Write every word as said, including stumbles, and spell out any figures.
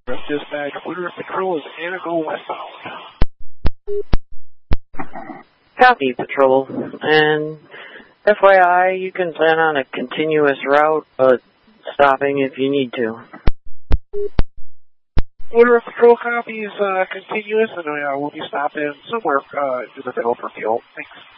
Dispatch, Order of Patrol is Anna, go westbound. Copy, Patrol. And F Y I, you can plan on a continuous route, but stopping if you need to. Order of Patrol copy is uh, continuous, and uh, we'll be stopping somewhere uh, in the middle for fuel. Thanks.